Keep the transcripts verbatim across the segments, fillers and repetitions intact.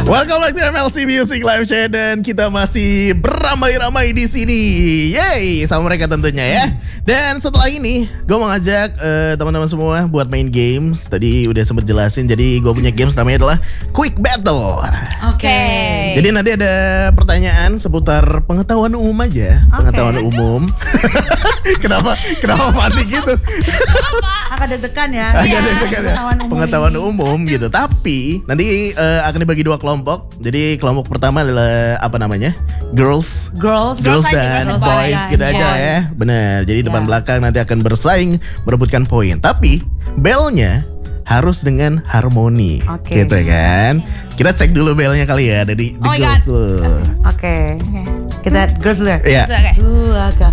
Welcome back to M L C Music Live Chat dan kita masih beramai-ramai di sini. Yeay, sama mereka tentunya ya. Dan setelah ini gue mau ngajak uh, teman-teman semua buat main games. Tadi udah sempat jelasin, jadi gue punya games namanya adalah Quick Battle. Oke. Okay. Jadi nanti ada pertanyaan seputar pengetahuan umum aja, okay. Pengetahuan umum. Kenapa? Kenapa mati gitu? Agak deg-degan ya. Agak deg-degan ya. Pengetahuan umum, pengetahuan umum gitu. Tapi nanti uh, akan dibagi dua kelompok. Jadi kelompok pertama adalah apa namanya? Girls, girls, girls, girls dan aja, boys gitu yeah. aja ya. Benar. Jadi depan yeah. belakang nanti akan bersaing merebutkan poin. Tapi belnya harus dengan harmoni, okay. gitu kan? Kita cek dulu belnya kali ya dari the oh girls dulu. Oke. Okay. Okay. Kita girls dulu ya. Iya. Tuh agak.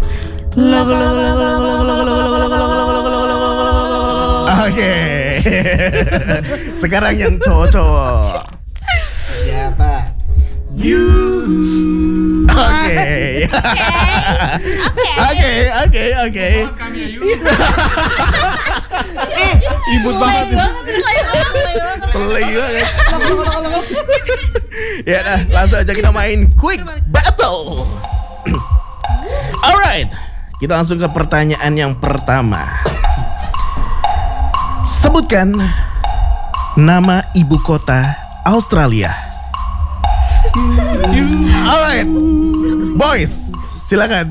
Oke. Sekarang yang cowok-cowok. Siapa? You. Oke. Oke, oke, oke. Eh, ibut banget. Selai banget. Ya dah, langsung aja kita main Quick Battle. Alright, kita langsung ke pertanyaan yang pertama. Sebutkan nama ibu kota Australia. Alright, boys, silakan.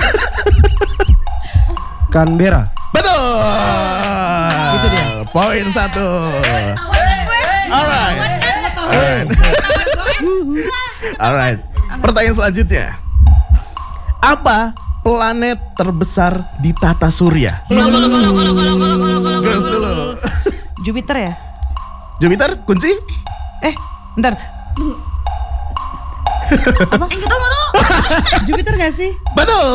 Canberra. Betul. Itu dia. Poin satu. Alright. Alright. Alright. Pertanyaan selanjutnya. Apa planet terbesar di tata surya? Girls dulu. Jupiter ya? Jupiter kunci? Eh, bentar. Apa? Eh, kita mau tuh. Jupiter gak sih? Betul.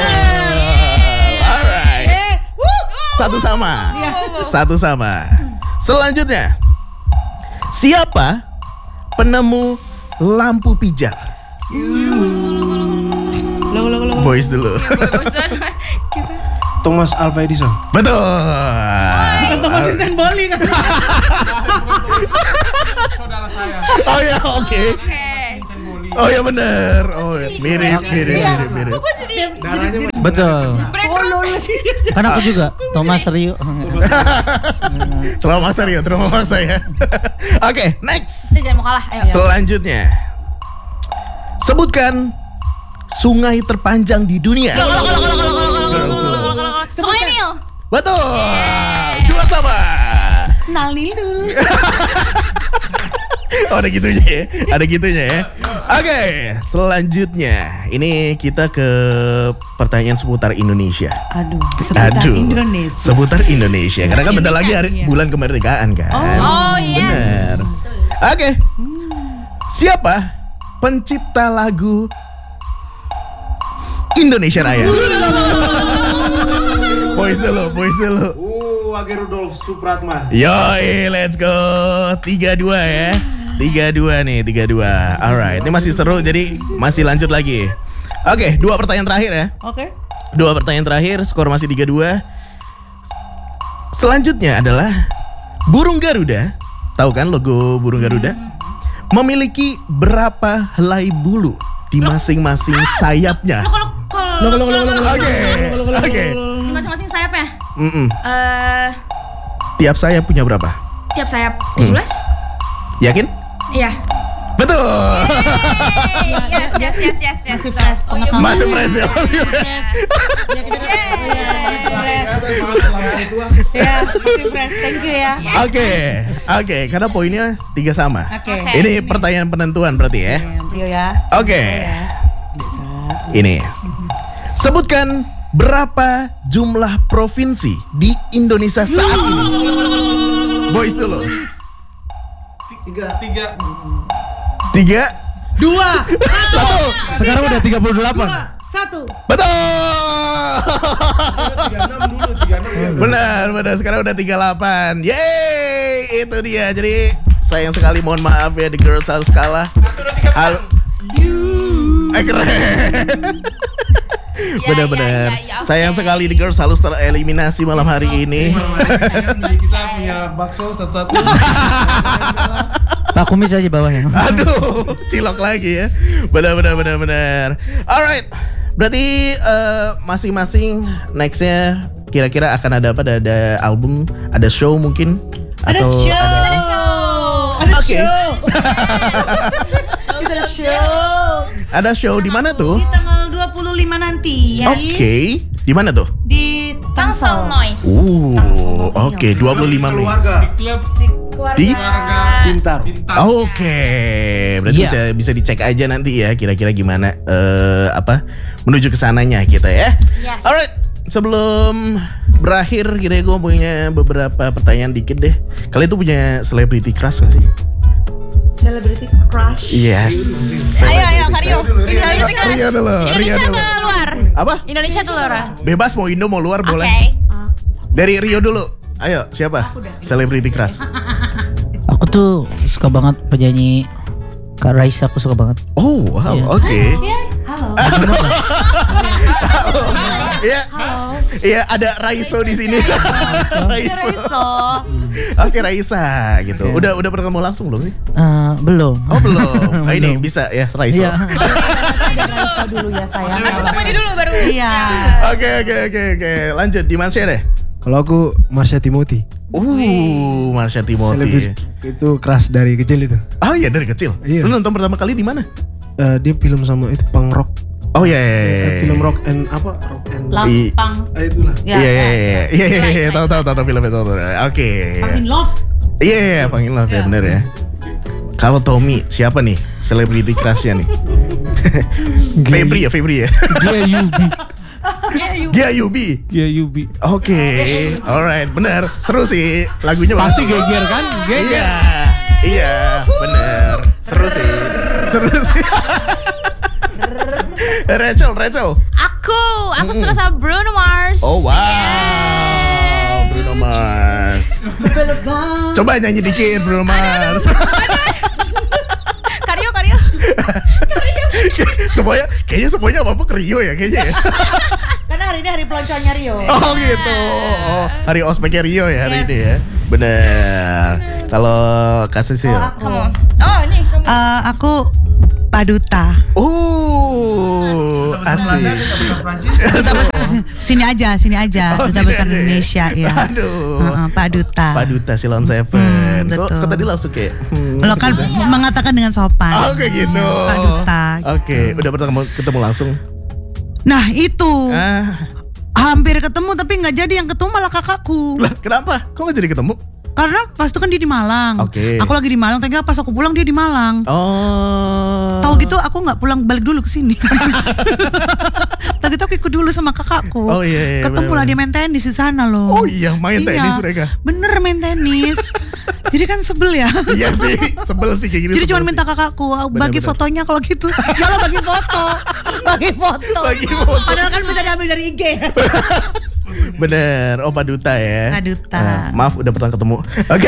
Alright. Eh, wuh. Satu sama. Satu sama. Selanjutnya. Siapa penemu lampu pijar? Loh, loh, loh. Boys dulu. Thomas Alva Edison. Betul. Bukan Thomas Edison bowling. Saudara saya. Oh ya, oke. Okay. Oh ya benar. Oh ya. mirip, mirip, mirip, mirip. Darahnya betul. Kan aku juga Thomas Rio. Trauma Rio, trauma saya. Oke, next. Jangan mau kalah. Ayo. Selanjutnya. Sebutkan sungai terpanjang di dunia. Sungai Nil. Betul. Dua sama. Nal Nil dulu. Oh, ada gitunya ya. Ada gitunya ya. Oke, selanjutnya ini kita ke pertanyaan seputar Indonesia. Aduh, seputar Aduh, Indonesia. Seputar Indonesia. Karena kan bentar lagi hari iya. bulan kemerdekaan kan. Oh, yes. Benar. Oke. Siapa pencipta lagu Indonesia Raya? Boys dulu, boys dulu. Uh, Wage Rudolf Supratman. Yoi, let's go. tiga dua ya. tiga dua nih, tiga dua. Alright, ini masih seru jadi masih lanjut lagi. Oke, dua pertanyaan terakhir ya. Oke. Dua pertanyaan terakhir, skor masih tiga dua. Selanjutnya adalah burung Garuda. Tahu kan logo burung Garuda? Memiliki berapa helai bulu di masing-masing sayapnya? Loh, kalau Oke. Oke. di masing-masing sayapnya. Mm-mm. Eh, Tiap sayap punya berapa? tiap sayap tujuh belas. Yakin? Iya. Betul. Yes, yes, yes, yes, yes. Masih fresh pengetahuan. Masih fresh ya, masih fresh. Ya, masih fresh. Thank you ya. Oke, oke, karena poinnya tiga sama. Oke. Ini pertanyaan penentuan berarti ya. Rio ya. Oke. Bisa. Ini. Sebutkan berapa jumlah provinsi di Indonesia saat ini? Boys dulu. Tiga. Tiga. Tiga. Dua. Satu. Sekarang udah tiga puluh delapan. Satu. Betul. tiga puluh enam dulu, tiga puluh enam. Benar, benar. Sekarang udah tiga puluh delapan. Yeay, itu dia. Jadi sayang sekali, mohon maaf ya, the girls harus kalah. Hal. Eh, keren. Ya, Benar-benar. ya, ya, ya, oke. Sayang sekali the girls harus tereliminasi malam hari ini. Kita punya bakso satu-satu. Pak Kumis aja bawahnya. Aduh, cilok lagi ya. Benar benar benar benar. Alright. Berarti eh, masing-masing nextnya kira-kira akan ada apa? Ada, ada album, ada show mungkin? Ada Atau show. ada apa? Ada Oke. show. Kita ada show. Ada show di mana tuh? Di tanggal dua puluh lima nanti. Oke. Di mana tuh? Di Tangsel Tangsel. Noise. Uh, oke, dua puluh lima Mei. Keluarga. Klub Keluarga. Di- Pintar. bintang. Oke, berarti Iya. bisa bisa dicek aja nanti ya kira-kira gimana eh apa menuju ke sananya kita ya. Yes. Alright, sebelum berakhir kita gue punya beberapa pertanyaan dikit deh. Kalian tuh punya celebrity crush gak sih? Celebrity crush. Yes. Ayo ayo Karyo. Indonesia ke Rio dulu, Rio Indonesia dulu. ke luar. Apa? Indonesia tuh luar. Bebas mau Indo mau luar Oke. boleh. Dari Rio dulu. Ayo, siapa? Celebrity crush. Aku tuh suka banget penyanyi Kak Raisa, aku suka banget. Oh, wow, Iya. oke. Halo. Iya. Iya, ada Raiso di sini. Raiso. Raiso. Oke, Raisa gitu. Oke. Udah udah ketemu langsung belum nih? Eh, belum. Oh, belum. Ah, ini Belum. bisa ya, Raiso. Iya. Raiso dulu ya sayang. Harus ketemu ini dulu baru. Iya. Oke, oke, oke, oke. Lanjut di Marsha deh. Kalau aku Marsha Timothy. Uh, Marsha Timothy. Celebrity itu keras dari kecil itu. Oh iya, dari kecil. Iya. Lu nonton pertama kali di mana? Eh, dia film sama itu punk rock. Oh iya, iya, iya, Eh, iya. film rock and apa? Rock and Lampang. Eh, itulah. Ya, Iya, iya, ya. iya, iya, iya, iya, tahu, tahu, tahu, tahu filmnya, tahu, tahu. Oke. In love. Iya, iya, iya, Panggil Love ya, bener ya. Kalau Tommy, siapa nih celebrity crushnya nih? Febri ya, Febri ya. Dia Yubi. Gia Yubi. Dia Yubi. Oke, alright, bener. Seru sih lagunya. Pasti bagus. geger kan? Geger. Iya, iya, bener. Seru sih, seru sih. Rachel, Rachel. Aku, aku suka sama Bruno Mars. Oh wow, Yeah. Bruno Mars. Coba nyanyi dikit Bruno Mars. Karyo, Karyo. Semuanya, kayaknya semuanya apa apa ke Rio ya kayaknya ya. Karena hari ini hari peloncoannya Rio. Oh gitu. Oh, hari ospeknya Rio ya hari ini ya. Bener. Kalau Kak Sisil. Oh, aku. Kamu. Oh, ini kamu. Eh, aku Paduta. Oh, asik. Duta besar sini aja, sini aja. Oh, Duta sini besar aja ya? Indonesia ya. Aduh. Heeh, Pak Duta. Pak Duta Silon Seven. Hmm, Kok betul. kok tadi langsung kayak hmm, Lo kan mengatakan dengan sopan. Oh kayak gitu. Pak Duta. Oke, udah pernah ketemu langsung. Nah itu Ah, hampir ketemu tapi nggak jadi, yang ketemu malah kakakku. lah kenapa? Kok nggak jadi ketemu? Karena pas itu kan dia di Malang. Oke. Aku lagi di Malang, ternyata pas aku pulang dia di Malang. Oh. Tahu gitu aku nggak pulang balik dulu ke sini. Tahu gitu aku ikut dulu sama kakakku. Oh, iya, iya, Ketemu lah bener-bener. dia main tenis di sana loh. Oh iya, main tenis mereka. Bener main tenis. Jadi kan sebel ya. Iya sih, sebel sih kayak gini. Jadi sebel cuma sih. minta kakakku bagi Bener-bener. fotonya kalau gitu. Ya lo bagi foto. Bagi foto. Bagi foto. Padahal kan bisa diambil dari I G. Bener, oh Pak Duta ya. Pak Duta. Eh, maaf udah pernah ketemu. Oke.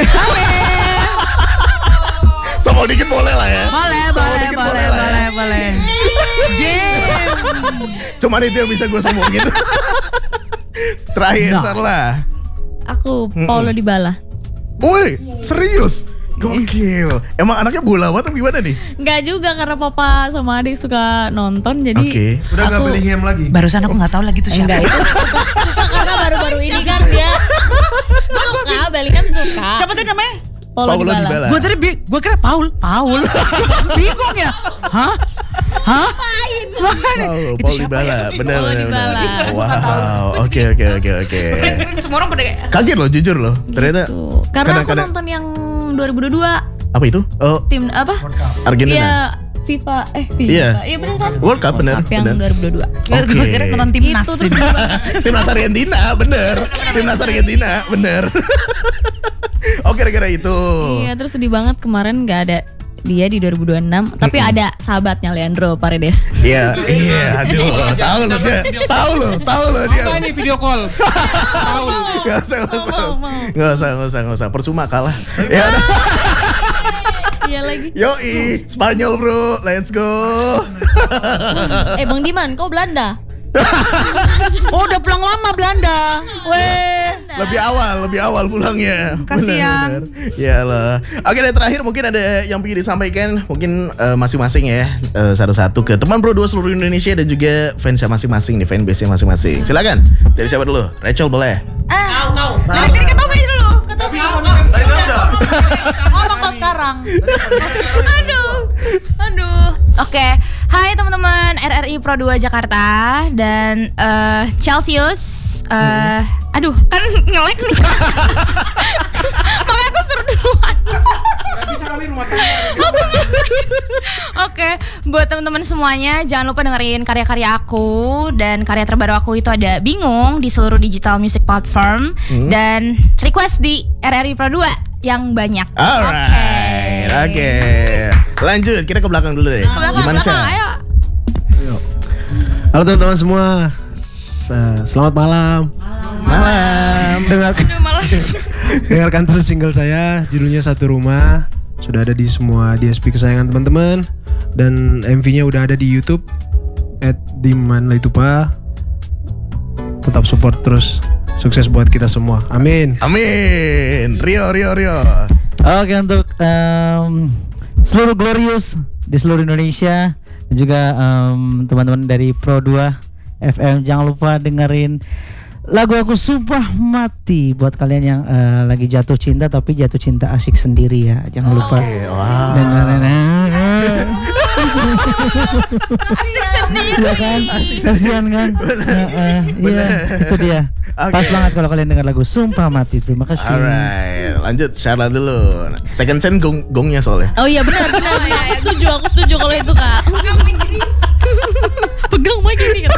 Sombong dikit boleh lah ya. Boleh, Sombong boleh, dikit boleh, lah ya. boleh, boleh. Damn. Cuman itu yang bisa gue sombongin. Terakhir, Nah. Sarla. Aku Paulo Dybala. Woi, serius? Gokil. Emang anaknya bola atau gimana nih? Enggak juga karena papa sama adik suka nonton jadi Oke. Udah nggak aku- Bellingham lagi. Barusan aku nggak tahu lagi tuh siapa. Enggak itu suka, suka karena baru-baru ini kan dia suka, Bali kan suka. Siapa tadi namanya? Paulo, Paulo Dybala. Dybala. Gue tadi bi- gue kira Paul, Paul. Bingung ya? Hah? Hah? Makanya, Oh, itu Paul siapa Dybala, ya? benar Paulo benar. Dybala. benar. Wow, oke oke oke oke. Semua orang pada kayak Kaget loh, jujur loh. Ternyata Gitu. Karena aku kadang-kadang- nonton yang dua ribu dua puluh dua apa itu? Oh, tim apa? Argentina. Iya, FIFA eh FIFA. Iya. Iya benar kan? World Cup, benar, yang benar. dua ribu dua puluh dua. Oke. Gue kira nonton timnas. Itu terus gimana? Timnas Argentina, bener. Timnas Argentina, bener. Oh kira-kira itu. Iya, terus sedih banget kemarin nggak ada dia di dua ribu dua puluh enam, tapi ada sahabatnya Leandro Paredes. Iya, iya, aduh, tahu lo dia, tahu lo, tahu lo dia. Apa ini video call? Tahu. Gak usah, gak usah, Mau, mau. gak usah, gak usah, gak usah. Percuma kalah. Ya udah. Iya lagi. Yoi, Spanyol bro, let's go. Eh Bang Diman, kau Belanda? Oh, udah pulang lama Belanda. Weh. Lebih awal, lebih awal pulangnya. Kasihan. Benar-benar. Ya Allah. Oke, dan terakhir mungkin ada yang ingin disampaikan mungkin eh, masing-masing ya eh, satu-satu ke teman Pro dua seluruh Indonesia dan juga fansnya masing-masing nih, fanbase-nya masing-masing. Silakan. Dari siapa dulu? Rachel boleh. Ah, dari dari Ketopi dulu. Ketopi. Ngomong kok sekarang. Aduh. Aduh. Oke. Hai teman-teman R R I Pro dua Jakarta dan eh, Celsius. eh, Aduh, kan nge-lag nih. Makanya aku suruh duluan. Aku nge-lag. Oke, buat teman-teman semuanya jangan lupa dengerin karya-karya aku dan karya terbaru aku itu ada Bingung di seluruh digital music platform dan request di R R I Pro dua yang banyak. Alright. Oke. Lanjut, kita ke belakang dulu deh. Ke belakang, Gimana belakang, Syah? ayo. Halo teman-teman semua. S- Selamat malam. Malam. Dengarkan, Aduh, malah. dengarkan terus single saya, judulnya Satu Rumah. Sudah ada di semua D S P kesayangan teman-teman dan M V-nya udah ada di YouTube at dimanlaitupa. Tetap support terus. Sukses buat kita semua. Amin. Amin. Rio, Rio, Rio. Oke, untuk em, seluruh Glorious di seluruh Indonesia dan juga em, teman-teman dari Pro dua F M, jangan lupa dengerin lagu aku Sumpah Mati buat kalian yang eh, lagi jatuh cinta tapi jatuh cinta asik sendiri ya. Jangan lupa Wow. dengerin. Asik sendiri. Iya kan? Kasihan kan? Heeh, Iya, itu dia. Oke. Pas banget kalau kalian dengar lagu Sumpah Mati. Terima kasih. Alright, lanjut Syarla dulu. Second Sense gong gongnya soalnya. Oh iya benar benar. benar. Setuju, aku setuju kalau itu kak. Pegang mic gini kan.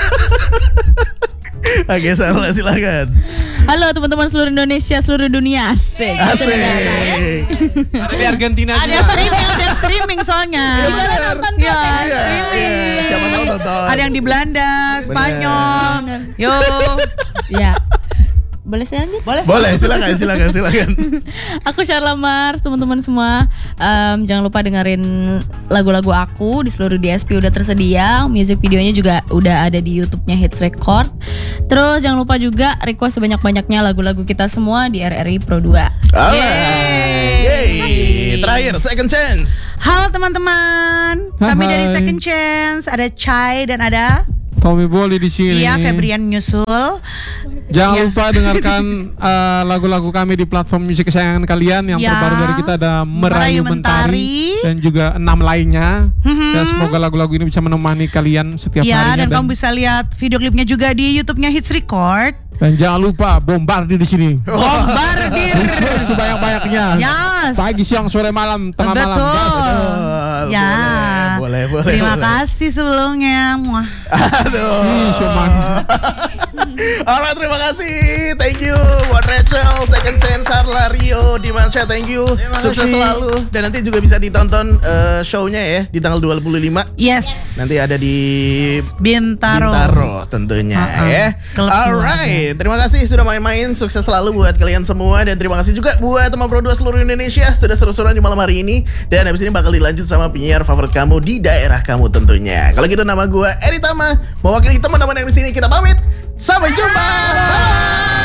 Oke, Syarla silakan. Halo teman-teman seluruh Indonesia, seluruh dunia. Asik. Asik. Ada di Argentina Ada juga. streaming, ada streaming soalnya. Bener. Iya. Iya, iya. Siapa tahu tonton. Ada yang di Belanda, Spanyol. Yo. Ya. Boleh saya lanjut? Boleh. Boleh, silakan, silakan, silakan. Aku Syarla Mars, teman-teman semua. Em, jangan lupa dengerin lagu-lagu aku di seluruh D S P udah tersedia. Music videonya juga udah ada di YouTube-nya Hits Record. Terus jangan lupa juga request sebanyak-banyaknya lagu-lagu kita semua di R R I Pro dua. Alright. Yeay. Terakhir, Second Chance. Halo teman-teman. Kami Hai. dari Second Chance, ada Chai dan ada Tommy Bolly di sini. Iya, Febrian nyusul. Jangan Iya. lupa dengarkan uh, lagu-lagu kami di platform musik kesayangan kalian. Yang Ya. terbaru dari kita ada Merayu Merayu Mentari, Mentari. dan juga enam lainnya. Dan semoga lagu-lagu ini bisa menemani kalian setiap Ya, harinya. dan kamu bisa lihat video klipnya juga di YouTube-nya Hits Record. dan jangan lupa bombardir di sini. Bombardir. Sebanyak-banyaknya. Yes. Pagi, siang, sore, malam, tengah malam. Betul. Betul. Ya. Boleh, boleh, boleh. Terima boleh. kasih sebelumnya. Muah. Aduh. Ih, cuman. Alright, terima kasih. Thank you buat Rachel, Second Chance, Syarla, Rio, Dimansya, thank you. Sukses selalu. Dan nanti juga bisa ditonton eh, show-nya ya di tanggal dua puluh lima. Yes. Nanti ada di Bintaro. Bintaro tentunya Uh-uh. ya. Klub Alright, terima kasih sudah main-main. Sukses selalu buat kalian semua dan terima kasih juga buat teman Pro dua seluruh Indonesia sudah seru-seruan di malam hari ini. Dan habis ini bakal dilanjut sama penyiar favorit kamu di daerah kamu tentunya. Kalau gitu nama gue Eri Tama, mewakili teman-teman yang di sini kita pamit. Sampai jumpa. Bye.